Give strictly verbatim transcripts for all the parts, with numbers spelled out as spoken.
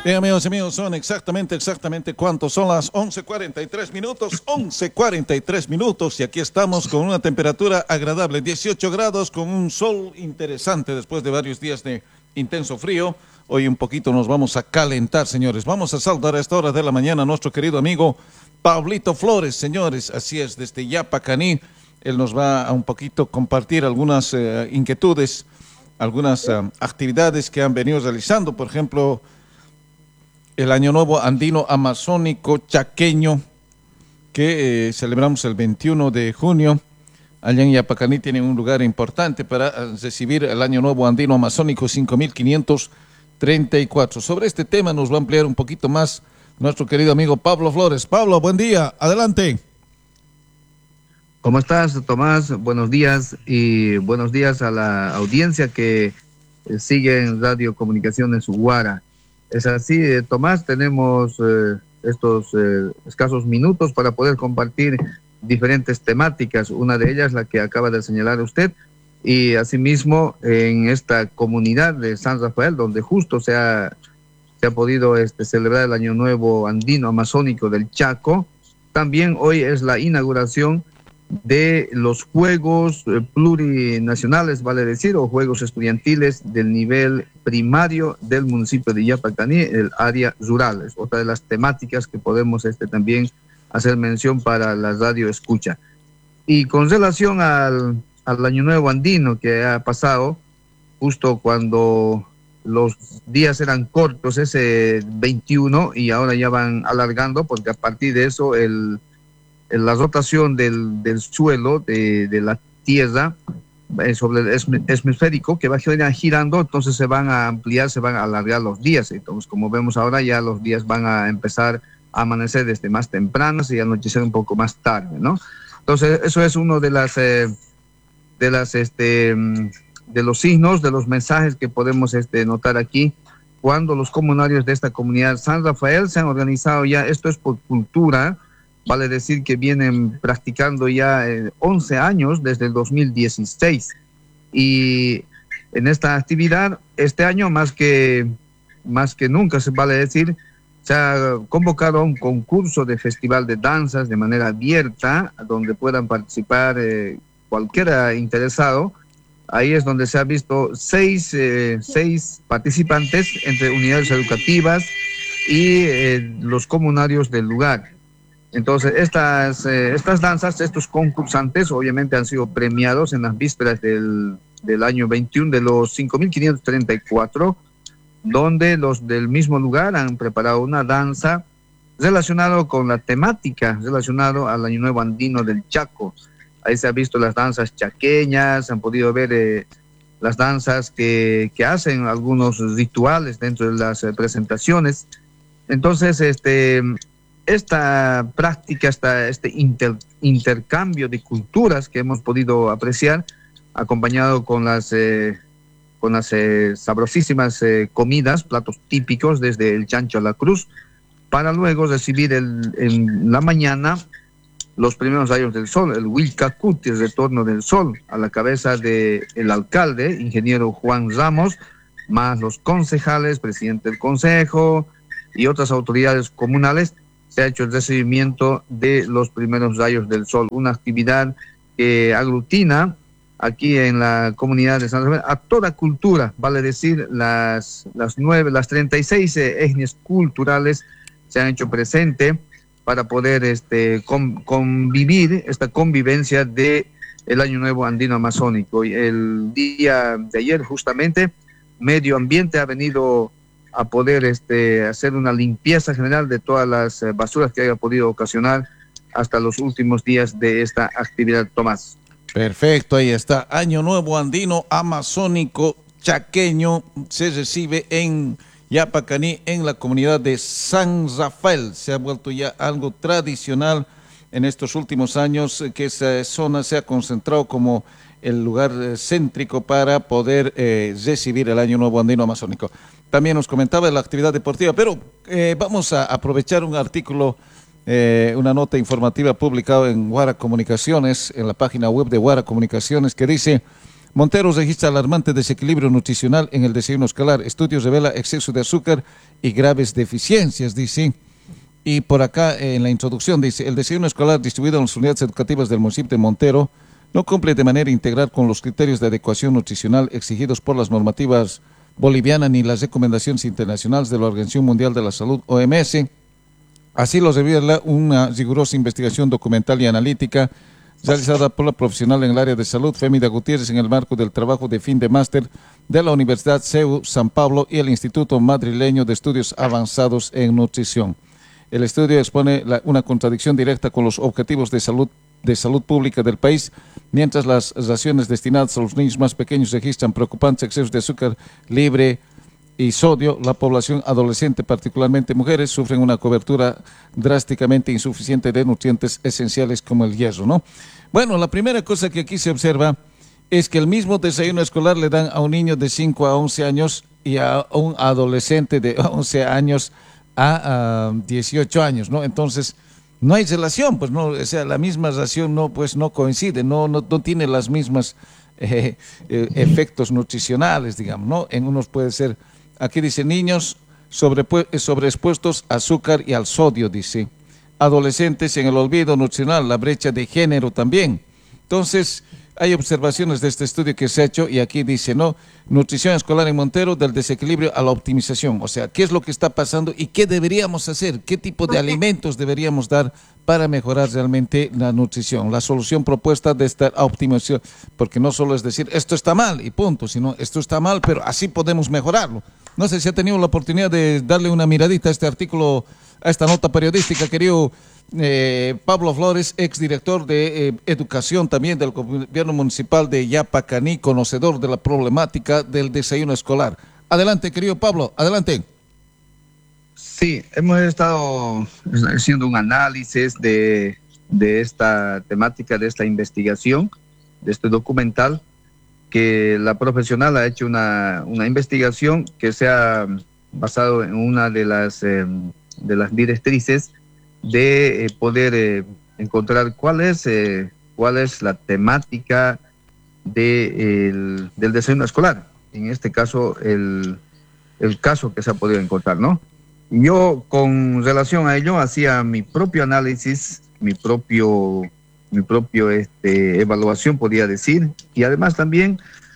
Bien, amigos y amigos, son exactamente, exactamente cuántos son las once cuarenta y tres minutos, once cuarenta y tres minutos, y aquí estamos con una temperatura agradable, dieciocho grados, con un sol interesante después de varios días de intenso frío. Hoy un poquito nos vamos a calentar, señores. Vamos a saludar a esta hora de la mañana a nuestro querido amigo Pablito Flores, señores. Así es, desde Yapacaní. Él nos va a un poquito compartir algunas eh, inquietudes, algunas eh, actividades que han venido realizando, por ejemplo, el Año Nuevo Andino Amazónico Chaqueño, que eh, celebramos el veintiuno de junio. Allá en Yapacaní tienen un lugar importante para eh, recibir el Año Nuevo Andino Amazónico cinco mil quinientos treinta y cuatro. Sobre este tema nos va a ampliar un poquito más nuestro querido amigo Pablo Flores. Pablo, buen día, adelante. ¿Cómo estás, Tomás? Buenos días y buenos días a la audiencia que eh, sigue en Radio Comunicaciones Guara. Es así, eh, Tomás, tenemos eh, estos eh, escasos minutos para poder compartir diferentes temáticas, una de ellas la que acaba de señalar usted, y asimismo en esta comunidad de San Rafael, donde justo se ha, se ha podido este, celebrar el Año Nuevo Andino Amazónico del Chaco. También hoy es la inauguración de los Juegos Plurinacionales, vale decir, o Juegos Estudiantiles del nivel primario del municipio de Yapacaní, el área rural. Es otra de las temáticas que podemos este, también hacer mención para la radio escucha. Y con relación al, al Año Nuevo Andino que ha pasado, justo cuando los días eran cortos, ese veintiuno, y ahora ya van alargando, porque a partir de eso el la rotación del, del suelo, de, de la tierra, eh, sobre el hemisférico, que va girando, entonces se van a ampliar, se van a alargar los días. Entonces, como vemos ahora, ya los días van a empezar a amanecer desde más tempranas y anochecer un poco más tarde, ¿no? Entonces, eso es uno de las, eh, de las, este, de los signos, de los mensajes que podemos este, notar aquí, cuando los comunarios de esta comunidad San Rafael se han organizado ya. Esto es por cultura. Vale decir que vienen practicando ya eh, once años, desde el dos mil dieciséis. Y en esta actividad, este año más que, más que nunca, se vale decir, se ha convocado a un concurso de festival de danzas de manera abierta, donde puedan participar eh, cualquiera interesado. Ahí es donde se ha visto seis, eh, seis participantes entre unidades educativas y eh, los comunarios del lugar. Entonces, estas, eh, estas danzas, estos concursantes, obviamente han sido premiados en las vísperas del, del año veintiuno de los cinco mil quinientos treinta y cuatro, donde los del mismo lugar han preparado una danza relacionada con la temática, relacionada al Año Nuevo Andino del Chaco. Ahí se han visto las danzas chaqueñas, han podido ver eh, las danzas que, que hacen algunos rituales dentro de las eh, presentaciones. Entonces, este... esta práctica, esta, este inter, intercambio de culturas que hemos podido apreciar, acompañado con las, eh, con las eh, sabrosísimas eh, comidas, platos típicos, desde el chancho a la cruz, para luego recibir el, en la mañana los primeros rayos del sol, el Huilcacuti, el retorno del sol, a la cabeza del alcalde, ingeniero Juan Ramos, más los concejales, presidente del consejo y otras autoridades comunales. Se ha hecho el recibimiento de los primeros rayos del sol, una actividad que aglutina aquí en la comunidad de San Rafael a toda cultura, vale decir, las, las nueve, las treinta y seis eh, etnias culturales se han hecho presente para poder este, con, convivir, esta convivencia de el Año Nuevo Andino Amazónico. Y el día de ayer, justamente, Medio Ambiente ha venido a poder este, hacer una limpieza general de todas las eh, basuras que haya podido ocasionar hasta los últimos días de esta actividad, Tomás. Perfecto, ahí está. Año Nuevo Andino Amazónico Chaqueño se recibe en Yapacaní, en la comunidad de San Rafael. Se ha vuelto ya algo tradicional en estos últimos años, que esa zona se ha concentrado como el lugar eh, céntrico para poder eh, recibir el Año Nuevo Andino Amazónico. También nos comentaba de la actividad deportiva, pero eh, vamos a aprovechar un artículo, eh, una nota informativa publicada en Guara Comunicaciones, en la página web de Guara Comunicaciones, que dice: Montero registra alarmante desequilibrio nutricional en el desayuno escolar. Estudios revela exceso de azúcar y graves deficiencias, dice. Y por acá eh, en la introducción dice, el desayuno escolar distribuido en las unidades educativas del municipio de Montero no cumple de manera integral con los criterios de adecuación nutricional exigidos por las normativas bolivianas ni las recomendaciones internacionales de la Organización Mundial de la Salud, O M S. Así lo revela una rigurosa investigación documental y analítica realizada por la profesional en el área de salud, Femida Gutiérrez, en el marco del trabajo de fin de máster de la Universidad C E U San Pablo y el Instituto Madrileño de Estudios Avanzados en Nutrición. El estudio expone la, una contradicción directa con los objetivos de salud, de salud pública del país, mientras las raciones destinadas a los niños más pequeños registran preocupantes excesos de azúcar libre y sodio. La población adolescente, particularmente mujeres, sufren una cobertura drásticamente insuficiente de nutrientes esenciales como el hierro, ¿no? Bueno, la primera cosa que aquí se observa es que el mismo desayuno escolar le dan a un niño de cinco a once años y a un adolescente de once años a, a dieciocho años, ¿no? Entonces, no hay relación, pues no, o sea, la misma ración no, pues no coincide, no, no, no tiene las mismas eh, eh, efectos nutricionales, digamos, ¿no? En unos puede ser, aquí dice niños sobre, sobreexpuestos a azúcar y al sodio, dice. Adolescentes en el olvido nutricional, la brecha de género también. Entonces, hay observaciones de este estudio que se ha hecho y aquí dice, ¿no? Nutrición escolar en Montero, del desequilibrio a la optimización. O sea, ¿qué es lo que está pasando y qué deberíamos hacer? ¿Qué tipo de alimentos deberíamos dar para mejorar realmente la nutrición? La solución propuesta de esta optimización, porque no solo es decir, esto está mal y punto, sino esto está mal, pero así podemos mejorarlo. No sé si ha tenido la oportunidad de darle una miradita a este artículo, a esta nota periodística, querido eh, Pablo Flores, exdirector de eh, Educación también del Gobierno Municipal de Yapacaní, conocedor de la problemática del desayuno escolar. Adelante, querido Pablo, adelante. Sí, hemos estado haciendo un análisis de, de esta temática, de esta investigación, de este documental, que la profesional ha hecho una, una investigación que se ha basado en una de las, eh, de las directrices de eh, poder eh, encontrar cuál es, eh, cuál es la temática de, el, del desayuno escolar. En este caso, el, el caso que se ha podido encontrar, ¿no? Yo, con relación a ello, hacía mi propio análisis, mi propio, mi propio este, evaluación, podría decir, y además también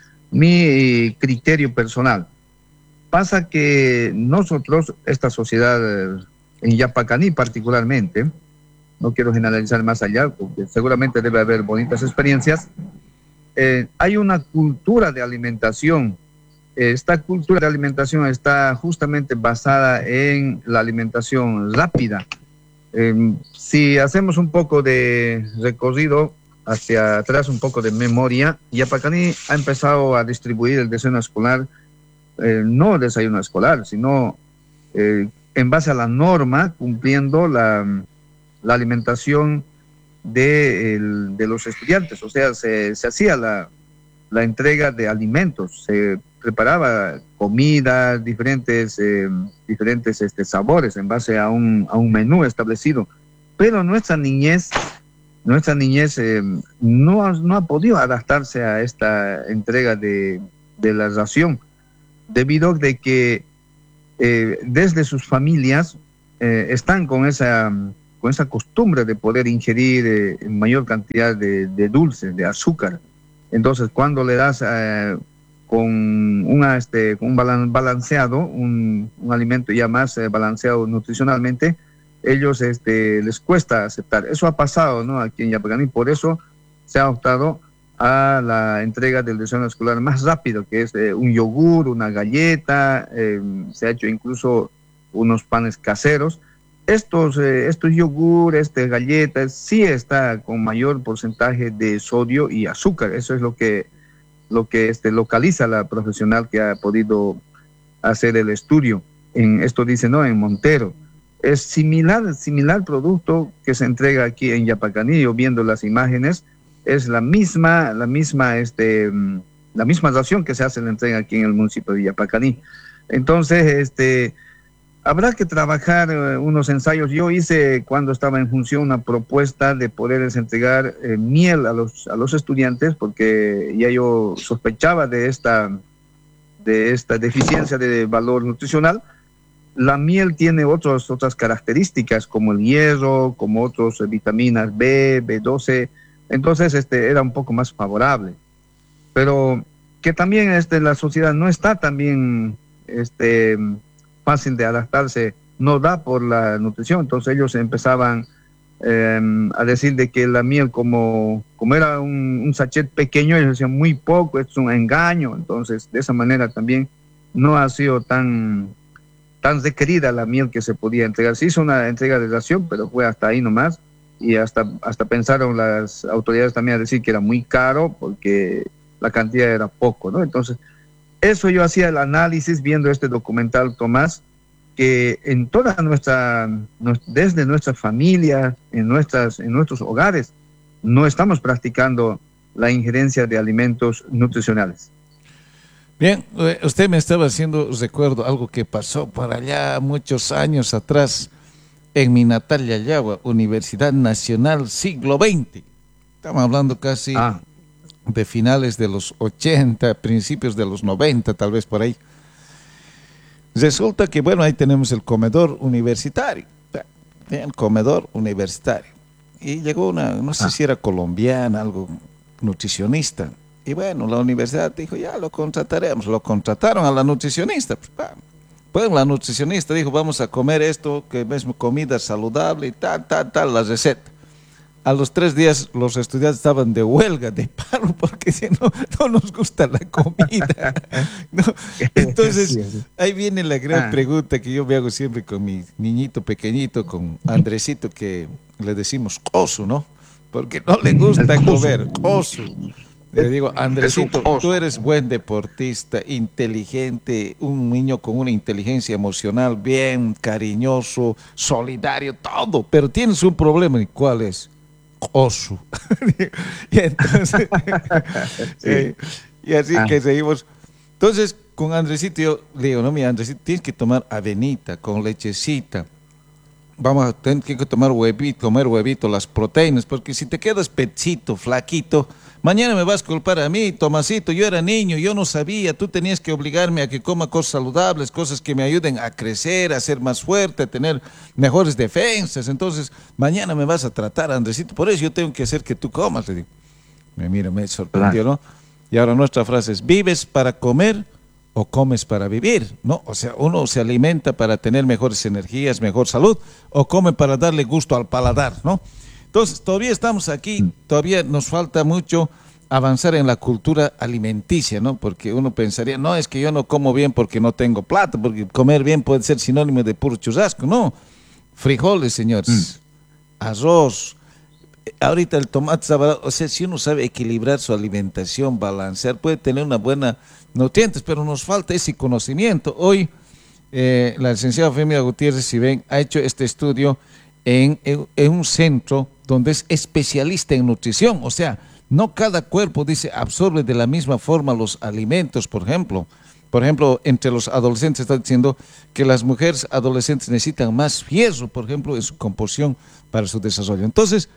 mi criterio personal. Pasa que nosotros, esta sociedad en Yapacaní particularmente, no quiero generalizar más allá, porque seguramente debe haber bonitas experiencias, eh, hay una cultura de alimentación. Esta cultura de alimentación está justamente basada en la alimentación rápida. Eh, si hacemos un poco de recorrido hacia atrás, un poco de memoria, Yapacaní ha empezado a distribuir el desayuno escolar, eh, no el desayuno escolar, sino eh, en base a la norma, cumpliendo la, la alimentación de, el, de los estudiantes. O sea, se, se hacía la, la entrega de alimentos, se preparaba comida, diferentes, eh, diferentes este, sabores en base a un, a un menú establecido. Pero nuestra niñez, nuestra niñez eh, no, ha, no ha podido adaptarse a esta entrega de, de la ración, debido a que eh, desde sus familias eh, están con esa, con esa costumbre de poder ingerir eh, en mayor cantidad de, de dulces, de azúcar. Entonces, cuando le das eh, con, una, este, con un balanceado, un, un alimento ya más eh, balanceado nutricionalmente, ellos este, les cuesta aceptar. Eso ha pasado, ¿no?, aquí en Yapacaní. Por eso se ha optado a la entrega del desayuno escolar más rápido, que es eh, un yogur, una galleta, eh, se ha hecho incluso unos panes caseros. Estos, eh, estos yogur, estas galletas, sí está con mayor porcentaje de sodio y azúcar. Eso es lo que, lo que este, localiza la profesional que ha podido hacer el estudio. En, esto dice, ¿no?, en Montero. Es similar, similar producto que se entrega aquí en Yapacaní. Yo viendo las imágenes, es la misma, la misma, este, la misma ración que se hace la entrega aquí en el municipio de Yapacaní. Entonces, este, habrá que trabajar eh, unos ensayos. Yo hice, cuando estaba en función, una propuesta de poderles entregar eh, miel a los, a los estudiantes, porque ya yo sospechaba de esta, de esta deficiencia de valor nutricional. La miel tiene otros, otras características, como el hierro, como otras eh, vitaminas B, B doce, entonces este, era un poco más favorable. Pero que también este, la sociedad no está también este, fácil de adaptarse, no da por la nutrición, entonces ellos empezaban eh, a decir de que la miel, como, como era un, un sachet pequeño, ellos decían muy poco, es un engaño, entonces de esa manera también no ha sido tan, tan requerida la miel que se podía entregar. Se hizo una entrega de ración, pero fue hasta ahí nomás, y hasta, hasta pensaron las autoridades también a decir que era muy caro porque la cantidad era poco, ¿no? Entonces, eso yo hacía el análisis viendo este documental, Tomás, que en toda nuestra, desde nuestra familia, en, nuestras, en nuestros hogares, no estamos practicando la injerencia de alimentos nutricionales. Bien, usted me estaba haciendo recuerdo algo que pasó por allá muchos años atrás en mi natal Yayagua, Universidad Nacional, siglo veinte. Estamos hablando casi ah. de finales de los ochenta, principios de los noventa, tal vez por ahí. Resulta que, bueno, ahí tenemos el comedor universitario, el comedor universitario. Y llegó una, no sé ah. si era colombiana, algo nutricionista. Y bueno, la universidad dijo, ya lo contrataremos. Lo contrataron a la nutricionista. Pues, pues la nutricionista dijo, vamos a comer esto, que es comida saludable y tal, tal, tal, la receta. A los tres días los estudiantes estaban de huelga, de paro, porque si no, no nos gusta la comida. ¿No? Entonces, ahí viene la gran ah. pregunta que yo me hago siempre con mi niñito pequeñito, con Andresito, que le decimos coso, ¿no? Porque no le gusta comer, coso. Le digo, Andresito, tú eres buen deportista, inteligente, un niño con una inteligencia emocional, bien cariñoso, solidario, todo, pero tienes un problema. ¿Y cuál es? Oso. Y entonces, sí. eh, y así ah. que seguimos. Entonces, con Andresito yo le digo, no, mira, Andresito, tienes que tomar avenita con lechecita. Vamos a tener que tomar huevito, comer huevito, las proteínas, porque si te quedas pechito, flaquito, mañana me vas a culpar a mí, Tomasito, yo era niño, yo no sabía, tú tenías que obligarme a que coma cosas saludables, cosas que me ayuden a crecer, a ser más fuerte, a tener mejores defensas, entonces mañana me vas a tratar, Andresito, por eso yo tengo que hacer que tú comas, le digo. Me mira, me sorprendió, ¿no? Y ahora nuestra frase es, ¿vives para comer o comes para vivir? ¿No? O sea, uno se alimenta para tener mejores energías, mejor salud, o come para darle gusto al paladar, ¿no? Entonces, todavía estamos aquí, todavía nos falta mucho avanzar en la cultura alimenticia, ¿no? Porque uno pensaría, no, es que yo no como bien porque no tengo plata, porque comer bien puede ser sinónimo de puro churrasco, no. Frijoles, señores, mm. arroz, ahorita el tomate sabrá, o sea, si uno sabe equilibrar su alimentación, balancear, puede tener una buena nutrientes, pero nos falta ese conocimiento. Hoy, eh, la licenciada Femia Gutiérrez, si ven, ha hecho este estudio en, en, en un centro donde es especialista en nutrición, o sea, no cada cuerpo, dice, absorbe de la misma forma los alimentos, por ejemplo. Por ejemplo, entre los adolescentes está diciendo que las mujeres adolescentes necesitan más hierro, por ejemplo, en su composición para su desarrollo. Entonces,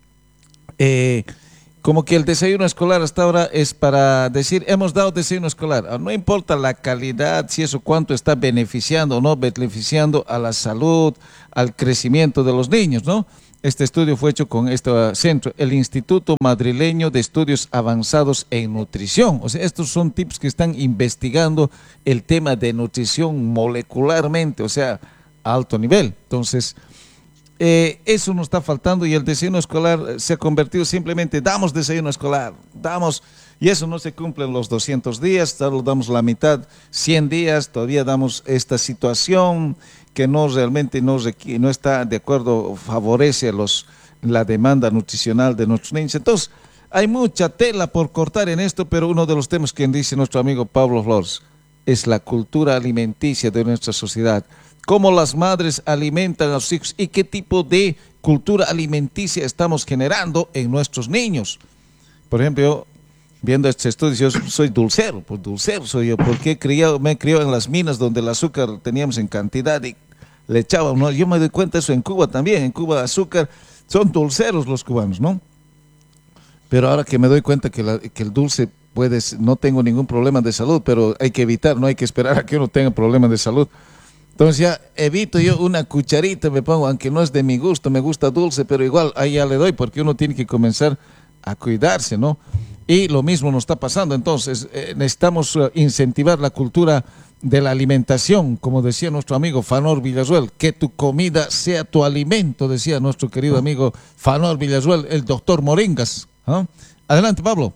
eh, como que el desayuno escolar hasta ahora es para decir, hemos dado desayuno escolar. No importa la calidad, si eso cuánto está beneficiando o no beneficiando a la salud, al crecimiento de los niños, ¿no? Este estudio fue hecho con este centro, el Instituto Madrileño de Estudios Avanzados en Nutrición. O sea, estos son tips que están investigando el tema de nutrición molecularmente, o sea, a alto nivel. Entonces, eh, eso nos está faltando y el desayuno escolar se ha convertido simplemente, damos desayuno escolar, damos, y eso no se cumple en los doscientos días, solo damos la mitad, cien días, todavía damos esta situación que no realmente no, no está de acuerdo, favorece los, la demanda nutricional de nuestros niños. Entonces, hay mucha tela por cortar en esto, pero uno de los temas que dice nuestro amigo Pablo Flores es la cultura alimenticia de nuestra sociedad. Cómo las madres alimentan a sus hijos y qué tipo de cultura alimenticia estamos generando en nuestros niños. Por ejemplo, yo, viendo este estudio, yo soy dulcero, pues dulcero soy yo, porque he criado, me he criado en las minas donde el azúcar teníamos en cantidad y le echaban, ¿no? Yo me doy cuenta eso en Cuba también, en Cuba azúcar, son dulceros los cubanos, ¿no? Pero ahora que me doy cuenta que, la, que el dulce puede, no tengo ningún problema de salud, pero hay que evitar, no hay que esperar a que uno tenga problemas de salud. Entonces ya evito yo una cucharita, me pongo, aunque no es de mi gusto, me gusta dulce, pero igual ahí ya le doy, porque uno tiene que comenzar a cuidarse, ¿no? Y lo mismo nos está pasando, entonces eh, necesitamos uh, incentivar la cultura de la alimentación, como decía nuestro amigo Fanor Villazuel, que tu comida sea tu alimento, decía nuestro querido amigo Fanor Villazuel, el doctor Moringas. ¿Ah? Adelante, Pablo.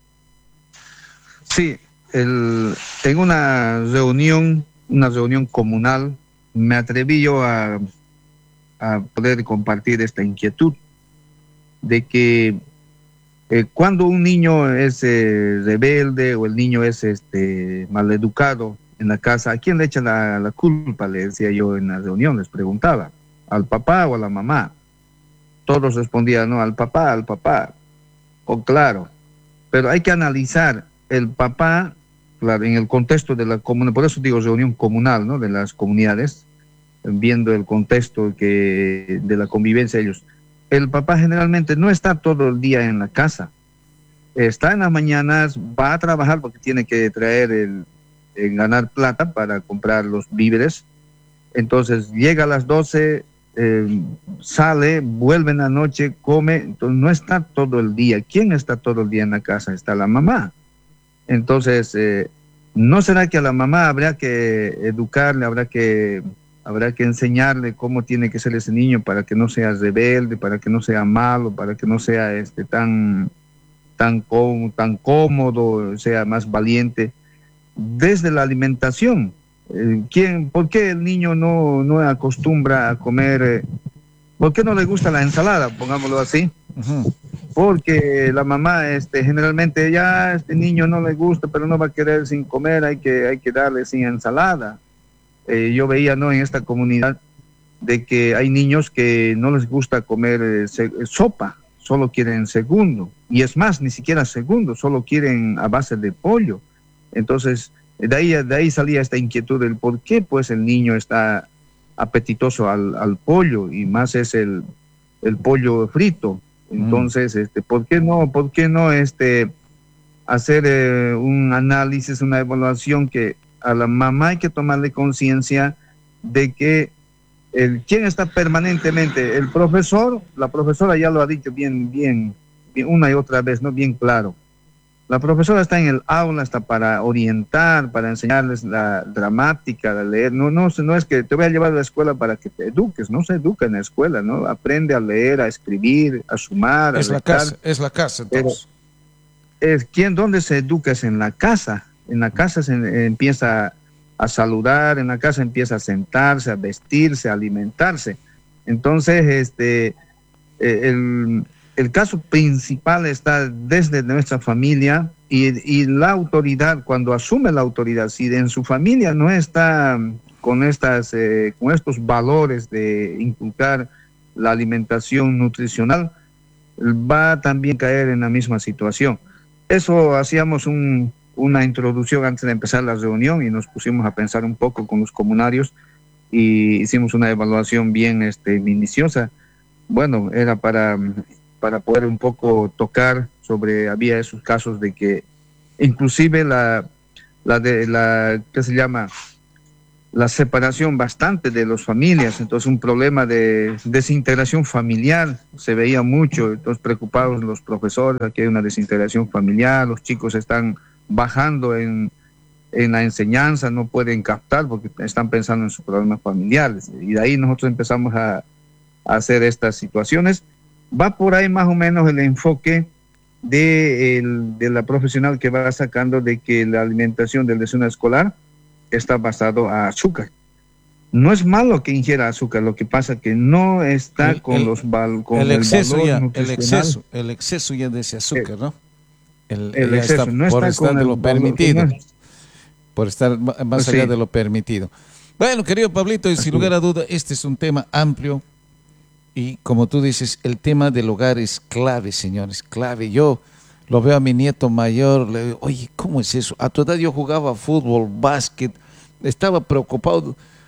Sí, el, en una reunión, una reunión comunal, me atreví yo a, a poder compartir esta inquietud de que eh, cuando un niño es eh, rebelde o el niño es este maleducado en la casa, ¿a quién le echa la, la culpa? Le decía yo en la reunión, les preguntaba, ¿al papá o a la mamá? Todos respondían, no, al papá, al papá. Oh, claro, pero hay que analizar el papá, claro, en el contexto de la comunidad, por eso digo reunión comunal, ¿no? De las comunidades, viendo el contexto que, de la convivencia de ellos. El papá generalmente no está todo el día en la casa, está en las mañanas, va a trabajar porque tiene que traer el, el ganar plata para comprar los víveres, entonces llega a las doce, Eh, sale, vuelve en la noche, come, entonces no está todo el día. ¿Quién está todo el día en la casa? Está la mamá. Entonces, eh, ¿no será que a la mamá habría que educarle, habrá que, habrá que enseñarle cómo tiene que ser ese niño para que no sea rebelde, para que no sea malo, para que no sea este, tan, tan, tan cómodo, sea más valiente? Desde la alimentación. ¿Quién, ¿Por qué el niño no, no acostumbra a comer? Eh, ¿Por qué no le gusta la ensalada? Pongámoslo así. Uh-huh. Porque la mamá este, generalmente ya este niño no le gusta, pero no va a querer sin comer, hay que, hay que darle sin ensalada. Eh, yo veía, ¿no?, en esta comunidad de que hay niños que no les gusta comer eh, se, sopa, solo quieren segundo. Y es más, ni siquiera segundo, solo quieren a base de pollo. Entonces, De ahí, de ahí salía esta inquietud del por qué pues el niño está apetitoso al, al pollo, y más es el, el pollo frito. Entonces, mm. este, ¿por qué no, por qué no este, hacer eh, un análisis, una evaluación que a la mamá hay que tomarle conciencia de que el, quién está permanentemente, el profesor, la profesora ya lo ha dicho bien, bien, bien una y otra vez, ¿no? Bien claro. La profesora está en el aula, está para orientar, para enseñarles la gramática, la leer. No, no, no es que te voy a llevar a la escuela para que te eduques, no se educa en la escuela, ¿no? Aprende a leer, a escribir, a sumar, es a la casa, es la casa, entonces. Pero, es, ¿quién, dónde se educa? Es en la casa. En la casa se eh, empieza a saludar, en la casa empieza a sentarse, a vestirse, a alimentarse. Entonces, este, eh, el... El caso principal está desde nuestra familia y, y la autoridad, cuando asume la autoridad, si en su familia no está con, estas, eh, con estos valores de inculcar la alimentación nutricional, va también a caer en la misma situación. Eso hacíamos un, una introducción antes de empezar la reunión y nos pusimos a pensar un poco con los comunarios y hicimos una evaluación bien este, minuciosa. Bueno, era para... para poder un poco tocar sobre, había esos casos de que inclusive la, la de la, ¿qué se llama? La separación bastante de las familias, entonces un problema de desintegración familiar, se veía mucho, entonces preocupados los profesores, aquí hay una desintegración familiar, los chicos están bajando en, en la enseñanza, no pueden captar porque están pensando en sus problemas familiares, y de ahí nosotros empezamos a, a hacer estas situaciones. Va por ahí más o menos el enfoque de, el, de la profesional que va sacando de que la alimentación del desayuno escolar está basado a azúcar. No es malo que ingiera azúcar, lo que pasa que no está el, con el, los val, con el, el exceso valor ya, nutricional. El exceso, el exceso ya de ese azúcar, ¿no? El, el exceso, está, no está por estar con de el lo valor, permitido, no es, por estar más allá sí. de lo permitido. Bueno, querido Pablito, y sin lugar a duda, este es un tema amplio. Y como tú dices, el tema del hogar es clave, señores, clave. Yo lo veo a mi nieto mayor, le digo, oye, ¿cómo es eso? A tu edad yo jugaba fútbol, básquet, estaba preocupado.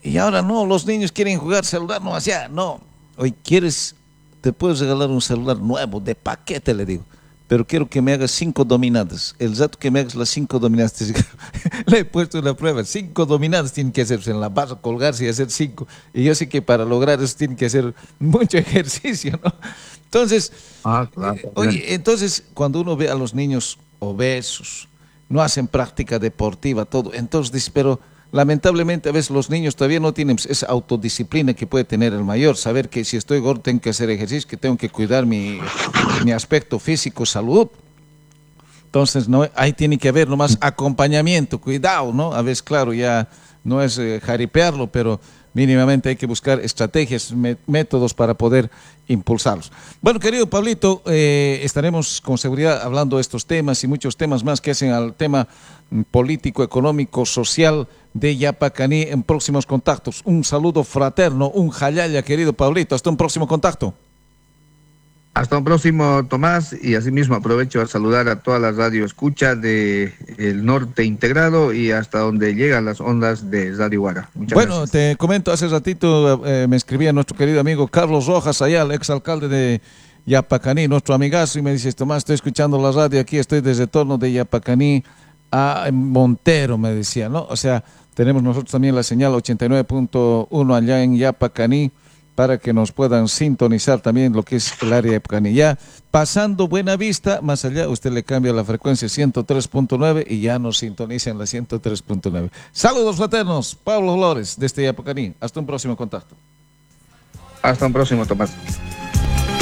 Y ahora no, los niños quieren jugar celular, no hacia, no. Hoy quieres, te puedes regalar un celular nuevo, de paquete, le digo. Pero quiero que me hagas cinco dominadas. El rato que me hagas las cinco dominadas, le he puesto una prueba. Cinco dominadas tienen que hacerse en la barra, colgarse y hacer cinco. Y yo sé que para lograr eso tienen que hacer mucho ejercicio, ¿no? Entonces, ah, claro, eh, oye, entonces cuando uno ve a los niños obesos, no hacen práctica deportiva, todo, entonces dice, pero lamentablemente a veces los niños todavía no tienen esa autodisciplina que puede tener el mayor, saber que si estoy gordo tengo que hacer ejercicio, que tengo que cuidar mi, mi aspecto físico, salud. Entonces, no, ahí tiene que haber nomás acompañamiento, cuidado, ¿no? A veces, claro, ya no es eh, jaripearlo, pero mínimamente hay que buscar estrategias, me, métodos para poder impulsarlos. Bueno, querido Pablito, eh, estaremos con seguridad hablando de estos temas y muchos temas más que hacen al tema político, económico, social de Yapacaní en próximos contactos. Un saludo fraterno, un jalaya, querido Pablito. Hasta un próximo contacto. Hasta un próximo, Tomás, y asimismo aprovecho a saludar a toda la radio escucha de el norte integrado y hasta donde llegan las ondas de Radio Guara. Muchas bueno, gracias. Te comento, hace ratito eh, me escribía nuestro querido amigo Carlos Rojas allá, el exalcalde de Yapacaní, nuestro amigazo, y me dice, Tomás, estoy escuchando la radio aquí, estoy desde torno de Yapacaní a Montero, me decía, ¿no? O sea, tenemos nosotros también la señal ochenta y nueve punto uno allá en Yapacaní, para que nos puedan sintonizar también lo que es el área de Yapacaní. Ya pasando Buena Vista, más allá, usted le cambia la frecuencia ciento tres punto nueve y ya nos sintoniza en la ciento tres punto nueve. Saludos fraternos, Pablo Flores, desde Yapacaní. Hasta un próximo contacto. Hasta un próximo, Tomás.